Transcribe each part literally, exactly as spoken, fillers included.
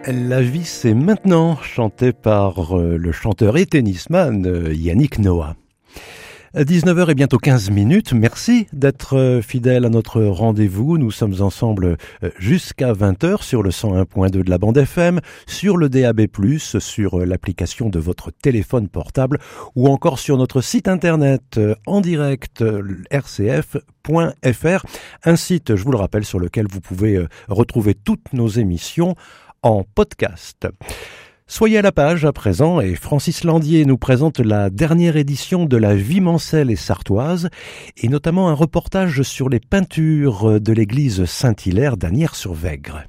La vie, c'est maintenant, chanté par euh, le chanteur et tennisman euh, Yannick Noah. dix-neuf heures et bientôt quinze minutes. Merci d'être euh, fidèle à notre rendez-vous. Nous sommes ensemble euh, jusqu'à vingt heures sur le cent un point deux de la bande F M, sur le D A B plus, sur euh, l'application de votre téléphone portable ou encore sur notre site internet euh, en direct euh, r c f point f r, un site, je vous le rappelle, sur lequel vous pouvez euh, retrouver toutes nos émissions en podcast. Soyez à la page à présent et Francis Landier nous présente la dernière édition de la Vie mancelle et sartoise et notamment un reportage sur les peintures de l'église Saint-Hilaire d'Asnières-sur-Vègre.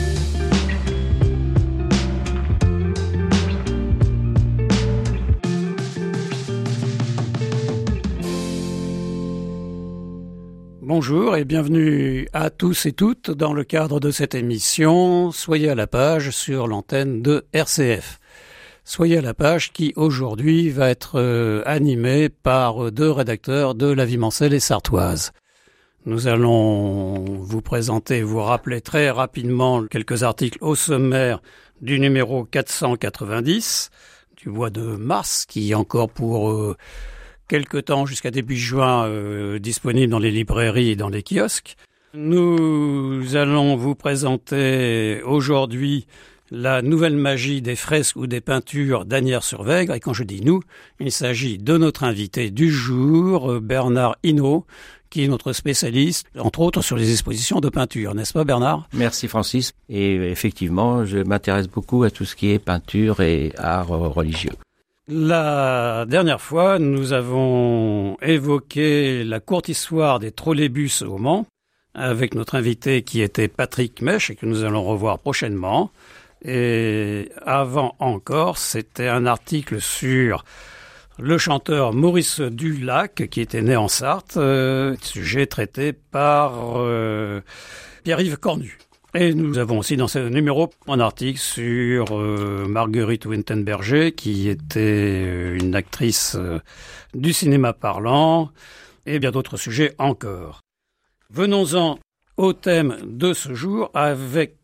Bonjour et bienvenue à tous et toutes dans le cadre de cette émission. Soyez à la page sur l'antenne de R C F. Soyez à la page qui aujourd'hui va être euh, animée par deux rédacteurs de la Vie mancelle et sartoise. Nous allons vous présenter, vous rappeler très rapidement quelques articles au sommaire du numéro quatre cent quatre-vingt-dix du mois de mars qui est encore pour... Euh, quelque temps jusqu'à début juin euh, disponible dans les librairies et dans les kiosques. Nous allons vous présenter aujourd'hui la nouvelle magie des fresques ou des peintures d'Asnières-sur-Vègre. Et quand je dis nous, il s'agit de notre invité du jour, Bernard Hinault, qui est notre spécialiste, entre autres, sur les expositions de peinture. N'est-ce pas, Bernard ? Merci, Francis. Et effectivement, je m'intéresse beaucoup à tout ce qui est peinture et art religieux. La dernière fois, nous avons évoqué la courte histoire des trolleybus au Mans avec notre invité qui était Patrick Mèche et que nous allons revoir prochainement. Et avant encore, c'était un article sur le chanteur Maurice Dulac qui était né en Sarthe, euh, sujet traité par euh, Pierre-Yves Cornu. Et nous avons aussi dans ce numéro un article sur euh, Marguerite Wintenberger, qui était une actrice euh, du cinéma parlant, et bien d'autres sujets encore. Venons-en au thème de ce jour avec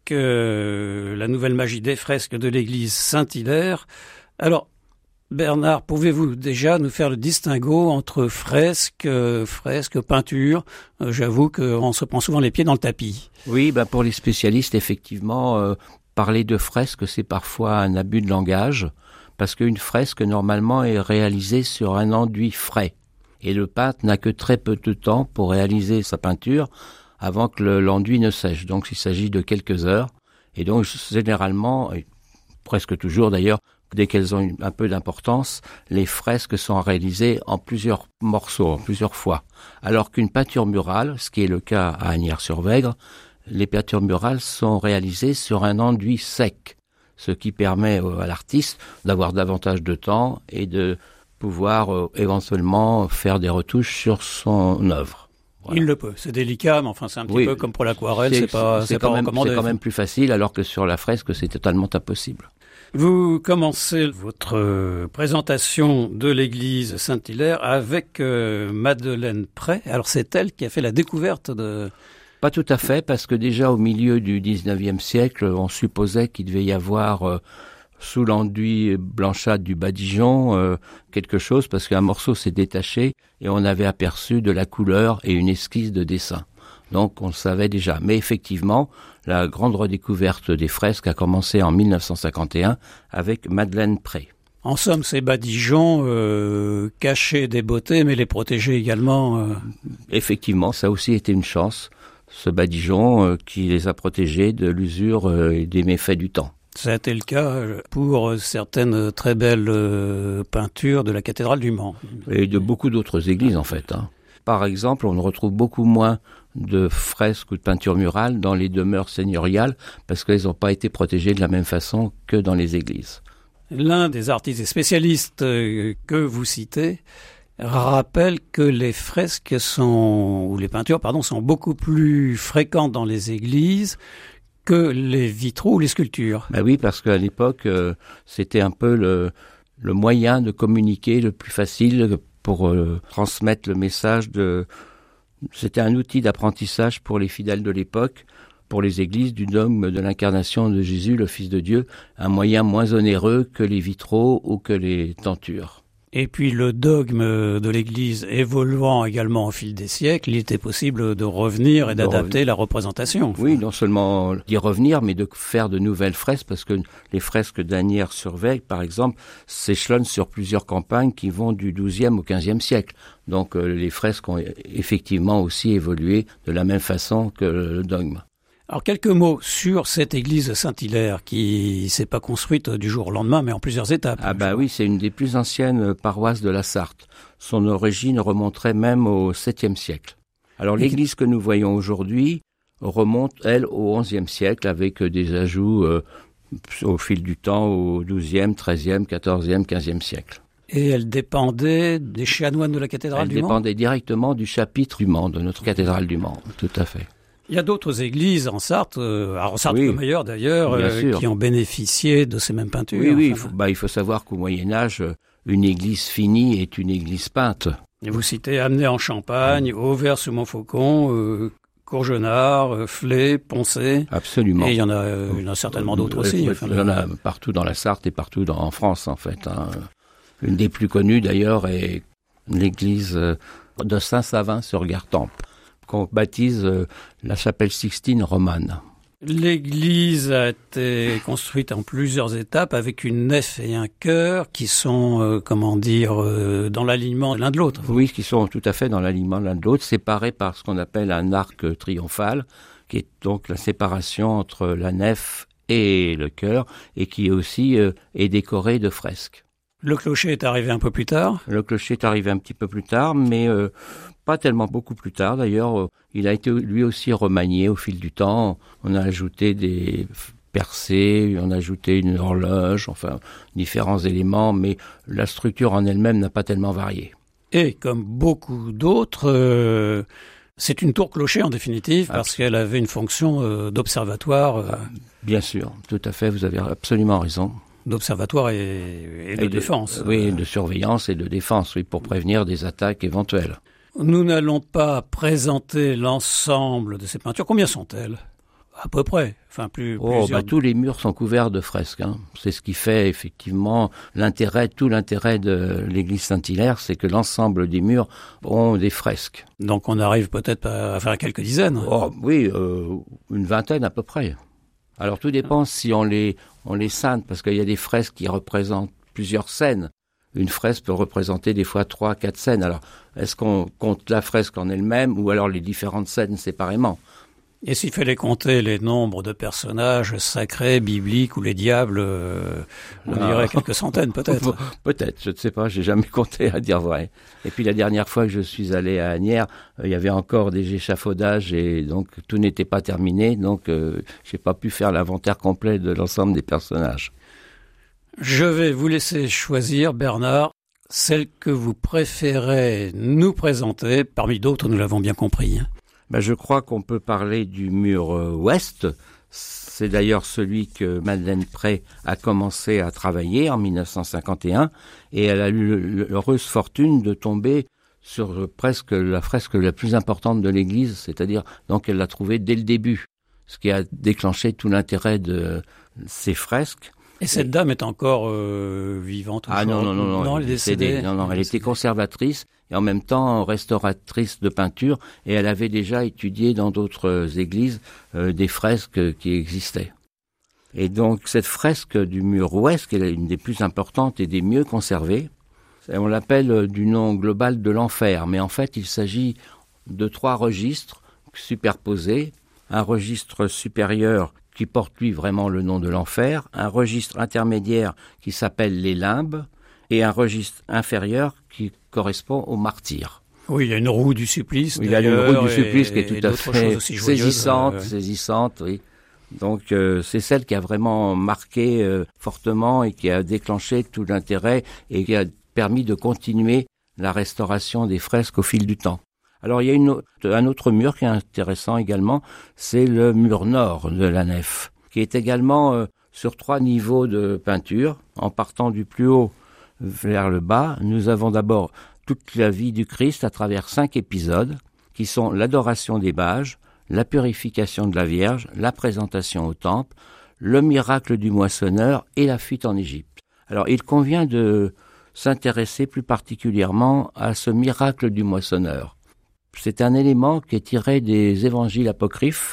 euh, la nouvelle magie des fresques de l'église Saint-Hilaire. Alors, Bernard, pouvez-vous déjà nous faire le distinguo entre fresque, euh, fresque, peinture ? euh, J'avoue qu'on se prend souvent les pieds dans le tapis. Oui, ben pour les spécialistes, effectivement, euh, parler de fresque, c'est parfois un abus de langage, parce qu'une fresque, normalement, est réalisée sur un enduit frais. Et le peintre n'a que très peu de temps pour réaliser sa peinture avant que le, l'enduit ne sèche. Donc, il s'agit de quelques heures. Et donc, généralement, et presque toujours d'ailleurs, dès qu'elles ont un peu d'importance, les fresques sont réalisées en plusieurs morceaux, en plusieurs fois. Alors qu'une peinture murale, ce qui est le cas à Asnières-sur-Vègre, les peintures murales sont réalisées sur un enduit sec, ce qui permet à l'artiste d'avoir davantage de temps et de pouvoir euh, éventuellement faire des retouches sur son œuvre. Voilà. Il le peut, c'est délicat, mais enfin c'est un petit oui, peu comme pour l'aquarelle, c'est, c'est pas, c'est, c'est quand pas même, recommandé. C'est quand même plus facile, alors que sur la fresque, c'est totalement impossible. Vous commencez votre présentation de l'église Saint-Hilaire avec euh, Madeleine Prey. Alors c'est elle qui a fait la découverte de... Pas tout à fait, parce que déjà au milieu du dix-neuvième siècle, on supposait qu'il devait y avoir euh, sous l'enduit blanchâtre du badigeon euh, quelque chose, parce qu'un morceau s'est détaché et on avait aperçu de la couleur et une esquisse de dessin. Donc on le savait déjà. Mais effectivement, la grande redécouverte des fresques a commencé en dix-neuf cent cinquante et un avec Madeleine Prey. En somme, ces badigeons euh, cachaient des beautés, mais les protégeaient également. Euh... Effectivement, ça a aussi été une chance, ce badigeon euh, qui les a protégés de l'usure euh, et des méfaits du temps. Ça a été le cas pour certaines très belles euh, peintures de la cathédrale du Mans. Et de beaucoup d'autres églises, en fait. Hein. Par exemple, on retrouve beaucoup moins de fresques ou de peintures murales dans les demeures seigneuriales parce qu'elles n'ont pas été protégées de la même façon que dans les églises. L'un des artistes et spécialistes que vous citez rappelle que les fresques sont, ou les peintures, pardon, sont beaucoup plus fréquentes dans les églises que les vitraux ou les sculptures. Ben oui, parce qu'à l'époque, euh, c'était un peu le, le moyen de communiquer le plus facile pour euh, transmettre le message de... C'était un outil d'apprentissage pour les fidèles de l'époque pour les églises du dogme de l'incarnation de Jésus, le Fils de Dieu, un moyen moins onéreux que les vitraux ou que les tentures. Et puis le dogme de l'Église évoluant également au fil des siècles, il était possible de revenir et d'adapter la représentation. Oui, non seulement d'y revenir, mais de faire de nouvelles fresques, parce que les fresques d'Asnières-sur-Veille, par exemple, s'échelonnent sur plusieurs campagnes qui vont du douzième au quinzième siècle. Donc euh, les fresques ont effectivement aussi évolué de la même façon que le dogme. Alors quelques mots sur cette église Saint-Hilaire qui s'est pas construite du jour au lendemain, mais en plusieurs étapes. Ah bah oui, c'est une des plus anciennes paroisses de la Sarthe. Son origine remonterait même au septième siècle. Alors l'église que nous voyons aujourd'hui remonte, elle, au onzième siècle, avec des ajouts euh, au fil du temps au douzième, treizième, quatorzième, quinzième siècle. Et elle dépendait des chanoines de la cathédrale elle du Mans ? Elle dépendait directement du chapitre du Mans, de notre cathédrale du Mans, tout à fait. Il y a d'autres églises en Sarthe, euh, en Sarthe oui, comme ailleurs d'ailleurs, euh, qui ont bénéficié de ces mêmes peintures. Oui, oui, enfin, il faut, bah, il faut savoir qu'au Moyen-Âge, une église finie est une église peinte. Et vous citez Amené en Champagne, Auvers-sous-Montfaucon, euh, Courgenard, euh, Flé, Poncé. Absolument. Et il y en a, euh, il y en a certainement d'autres euh, aussi. Enfin, il y en a partout dans la Sarthe et partout dans, en France, en fait. Hein. Une des plus connues, d'ailleurs, est l'église de Saint-Savin sur Gartempe, qu'on baptise euh, la chapelle Sixtine romane. L'église a été construite en plusieurs étapes avec une nef et un chœur qui sont, euh, comment dire, euh, dans l'alignement l'un de l'autre. Oui, qui sont tout à fait dans l'alignement l'un de l'autre, séparés par ce qu'on appelle un arc triomphal, qui est donc la séparation entre la nef et le chœur, et qui aussi euh, est décoré de fresques. Le clocher est arrivé un peu plus tard. Le clocher est arrivé un petit peu plus tard, mais euh, pas tellement beaucoup plus tard. D'ailleurs, euh, il a été lui aussi remanié au fil du temps. On a ajouté des percées, on a ajouté une horloge, enfin différents éléments, mais la structure en elle-même n'a pas tellement varié. Et comme beaucoup d'autres, euh, c'est une tour clocher en définitive, parce absolument. Qu'elle avait une fonction euh, d'observatoire. Euh, ah, bien sûr, tout à fait, vous avez absolument raison. D'observatoire et, et de, et de défense. Oui, de surveillance et de défense, oui, pour prévenir des attaques éventuelles. Nous n'allons pas présenter l'ensemble de ces peintures. Combien sont-elles ? À peu près. Enfin, plus, oh, plusieurs... bah, tous les murs sont couverts de fresques. Hein. C'est ce qui fait effectivement l'intérêt, tout l'intérêt de l'église Saint-Hilaire, c'est que l'ensemble des murs ont des fresques. Donc on arrive peut-être à faire quelques dizaines. Oh, oui, euh, une vingtaine à peu près. Alors tout dépend si on les on les scinde, parce qu'il y a des fresques qui représentent plusieurs scènes. Une fresque peut représenter des fois trois, quatre scènes. Alors est-ce qu'on compte la fresque en elle-même ou alors les différentes scènes séparément ? Et s'il fallait compter les nombres de personnages sacrés, bibliques ou les diables, euh, on ah. dirait quelques centaines peut-être. Peut-être, je ne sais pas, j'ai jamais compté à dire vrai. Et puis la dernière fois que je suis allé à Asnières, euh, il y avait encore des échafaudages et donc tout n'était pas terminé, donc euh, j'ai pas pu faire l'inventaire complet de l'ensemble des personnages. Je vais vous laisser choisir, Bernard, celle que vous préférez nous présenter, parmi d'autres, nous l'avons bien compris. Ben, je crois qu'on peut parler du mur euh, ouest. C'est d'ailleurs celui que Madeleine Prey a commencé à travailler en dix-neuf cent cinquante et un et elle a eu l'heureuse fortune de tomber sur euh, presque la fresque la plus importante de l'église, c'est-à-dire donc elle l'a trouvée dès le début, ce qui a déclenché tout l'intérêt de ces fresques. Et cette et... dame est encore euh, vivante Ah non, non, non, non, non, elle est décédée. Non, non, elle était conservatrice et en même temps restauratrice de peinture, et elle avait déjà étudié dans d'autres églises euh, des fresques qui existaient. Et donc cette fresque du mur ouest, qui est une des plus importantes et des mieux conservées, on l'appelle du nom global de l'enfer, mais en fait il s'agit de trois registres superposés, un registre supérieur qui porte lui vraiment le nom de l'enfer, un registre intermédiaire qui s'appelle les limbes, et un registre inférieur qui correspond aux martyrs. Oui, il y a une roue du supplice. Oui, il y a une roue du supplice qui est tout à fait saisissante, euh, saisissante, oui. Donc euh, c'est celle qui a vraiment marqué euh, fortement et qui a déclenché tout l'intérêt et qui a permis de continuer la restauration des fresques au fil du temps. Alors il y a une, un autre mur qui est intéressant également, c'est le mur nord de la nef, qui est également euh, sur trois niveaux de peinture. En partant du plus haut vers le bas, nous avons d'abord toute la vie du Christ à travers cinq épisodes, qui sont l'adoration des mages, la purification de la Vierge, la présentation au temple, le miracle du moissonneur et la fuite en Égypte. Alors il convient de s'intéresser plus particulièrement à ce miracle du moissonneur. C'est un élément qui est tiré des évangiles apocryphes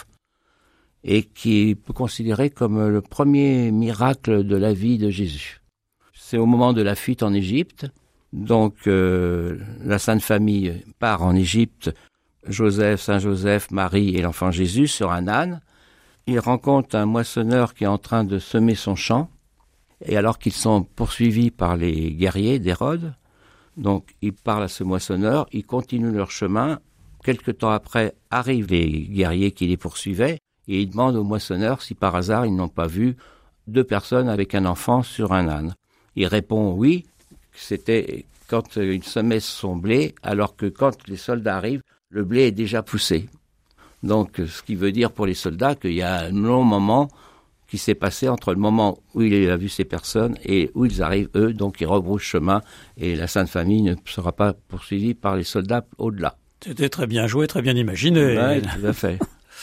et qui peut considérer comme le premier miracle de la vie de Jésus. C'est au moment de la fuite en Égypte. Donc euh, la Sainte Famille part en Égypte, Joseph, Saint Joseph, Marie et l'enfant Jésus sur un âne. Ils rencontrent un moissonneur qui est en train de semer son champ, et alors qu'ils sont poursuivis par les guerriers d'Hérode, donc ils parlent à ce moissonneur, ils continuent leur chemin. Quelque temps après arrivent les guerriers qui les poursuivaient, et ils demandent au moissonneur si par hasard ils n'ont pas vu deux personnes avec un enfant sur un âne. Il répond oui. C'était quand il semait son blé, alors que quand les soldats arrivent, le blé est déjà poussé. Donc, ce qui veut dire pour les soldats qu'il y a un long moment qui s'est passé entre le moment où il a vu ces personnes et où ils arrivent, eux. Donc, ils rebroussent chemin et la Sainte Famille ne sera pas poursuivie par les soldats au-delà. C'était très bien joué, très bien imaginé. Oui, tout à fait.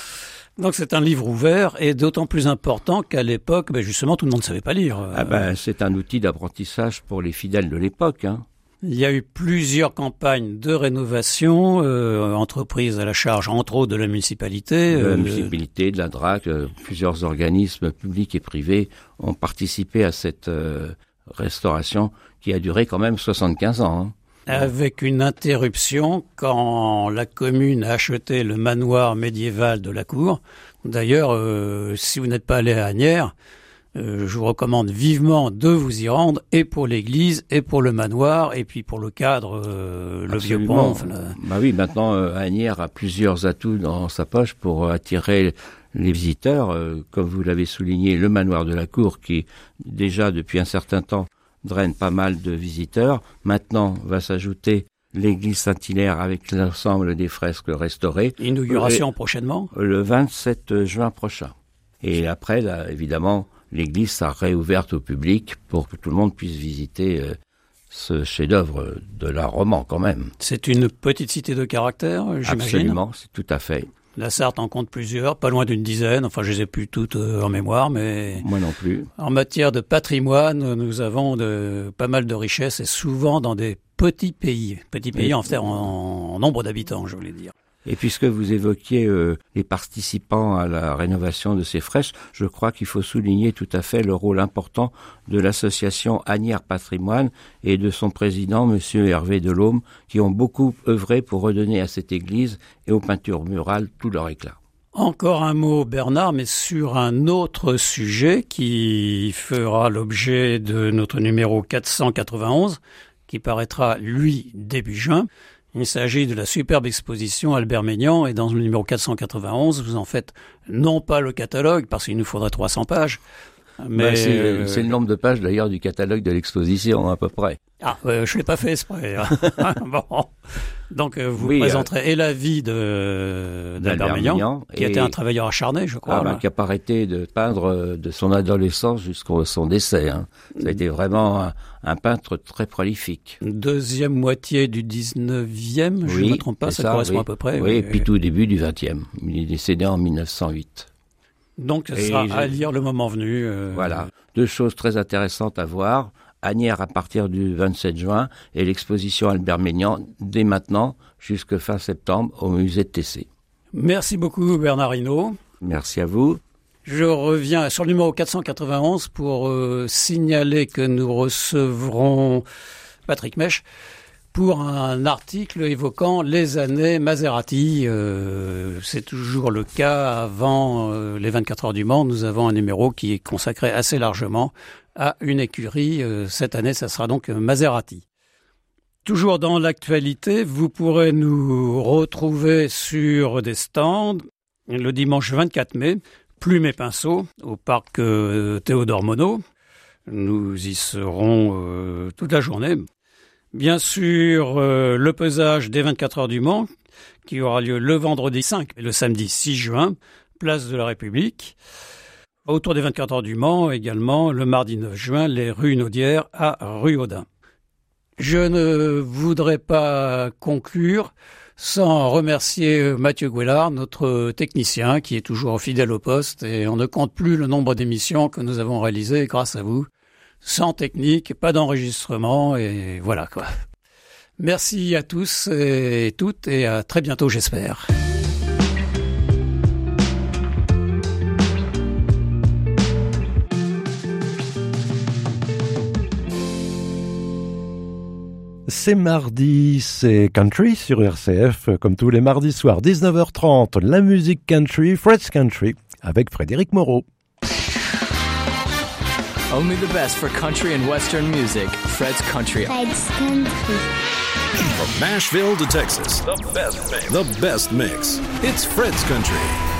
Donc c'est un livre ouvert et d'autant plus important qu'à l'époque, ben justement, tout le monde ne savait pas lire. Ah ben, c'est un outil d'apprentissage pour les fidèles de l'époque. Hein. Il y a eu plusieurs campagnes de rénovation, euh, entreprises à la charge, entre autres, de la municipalité. De la euh, municipalité, de la D R A C, euh, plusieurs organismes publics et privés ont participé à cette euh, restauration qui a duré quand même soixante-quinze ans. Hein. Avec une interruption quand la commune a acheté le manoir médiéval de la cour. D'ailleurs, euh, si vous n'êtes pas allé à Asnières, euh, je vous recommande vivement de vous y rendre, et pour l'église, et pour le manoir, et puis pour le cadre, euh, le vieux pont. Enfin, le... Bah oui, maintenant, euh, Asnières a plusieurs atouts dans sa poche pour attirer les visiteurs. Euh, comme vous l'avez souligné, le manoir de la cour qui, déjà depuis un certain temps, draine pas mal de visiteurs. Maintenant, va s'ajouter l'église Saint-Hilaire avec l'ensemble des fresques restaurées. Inauguration et, prochainement le vingt-sept juin prochain. Et après, là, évidemment, l'église sera réouverte au public pour que tout le monde puisse visiter euh, ce chef-d'œuvre de l'art roman quand même. C'est une petite cité de caractère, j'imagine. Absolument, c'est tout à fait. La Sarthe en compte plusieurs, pas loin d'une dizaine. Enfin, je les ai plus toutes euh, en mémoire, mais... Moi non plus. En matière de patrimoine, nous avons de, pas mal de richesses, et souvent dans des petits pays. Petits pays et... en, en, en nombre d'habitants, je voulais dire. Et puisque vous évoquiez euh, les participants à la rénovation de ces fresques, je crois qu'il faut souligner tout à fait le rôle important de l'association Asnières Patrimoine et de son président, monsieur Hervé Delhomme, qui ont beaucoup œuvré pour redonner à cette église et aux peintures murales tout leur éclat. Encore un mot, Bernard, mais sur un autre sujet qui fera l'objet de notre numéro quatre cent quatre-vingt-onze, qui paraîtra, lui, début juin. Il s'agit de la superbe exposition Albert Maignan, et dans le numéro quatre cent quatre-vingt-onze, vous en faites non pas le catalogue, parce qu'il nous faudrait trois cents pages, mais... Ben c'est, euh... c'est le nombre de pages d'ailleurs du catalogue de l'exposition à peu près. Ah, euh, je l'ai pas fait exprès. Bon. Donc euh, vous oui, présenterez euh... et la vie de d'Albert Maignan, qui et... était un travailleur acharné, je crois. Ah, ben, qui n'a pas arrêté de peindre de son adolescence jusqu'à son décès. Hein. Ça a été vraiment un, un peintre très prolifique. Deuxième moitié du dix-neuvième, je ne oui, me trompe pas, ça, ça correspond oui. à peu près. Oui, oui, et puis oui. tout début du vingtième. Il est décédé en mille neuf cent huit. Donc, ce et sera je... à lire le moment venu. Euh... Voilà. Deux choses très intéressantes à voir. Asnières à partir du vingt-sept juin et l'exposition Albert Maignan dès maintenant jusqu'à fin septembre au musée de Tessé. Merci beaucoup Bernard Hinault. Merci à vous. Je reviens sur le numéro quatre cent quatre-vingt-onze pour euh, signaler que nous recevrons Patrick Mèche pour un article évoquant les années Maserati. Euh, c'est toujours le cas avant euh, les vingt-quatre heures du Mans. Nous avons un numéro qui est consacré assez largement à une écurie. Euh, cette année, ça sera donc Maserati. Toujours dans l'actualité, vous pourrez nous retrouver sur des stands le dimanche vingt-quatre mai, Plume et Pinceau, au parc euh, Théodore Monod. Nous y serons euh, toute la journée. Bien sûr, euh, le pesage des vingt-quatre heures du Mans, qui aura lieu le vendredi cinq et le samedi six juin, place de la République. Autour des vingt-quatre heures du Mans, également, le mardi neuf juin, les rues Naudière à Rue Audin. Je ne voudrais pas conclure sans remercier Mathieu Gouellard, notre technicien, qui est toujours fidèle au poste, et on ne compte plus le nombre d'émissions que nous avons réalisées grâce à vous. Sans technique, pas d'enregistrement, et voilà quoi. Merci à tous et toutes, et à très bientôt, j'espère. C'est mardi, c'est Country sur R C F, comme tous les mardis soirs, dix-neuf heures trente, la musique country, Fred's Country, avec Frédéric Moreau. Only the best for country and western music, Fred's Country. Fred's Country. From Nashville to Texas, the best mix. The best mix. It's Fred's Country.